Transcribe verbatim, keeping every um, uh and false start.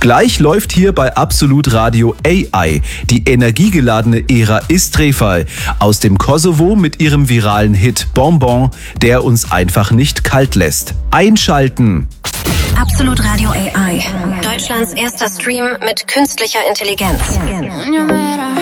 Gleich läuft hier bei Absolut Radio A I. Die energiegeladene Era Istrefal aus dem Kosovo mit ihrem viralen Hit Bonbon, der uns einfach nicht kalt lässt. Einschalten! Absolut Radio A I. Deutschlands erster Stream mit künstlicher Intelligenz.